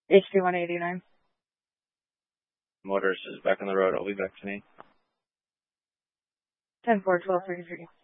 HD 189. Motorist is back on the road. I'll be back to me. 10-4, 12-33.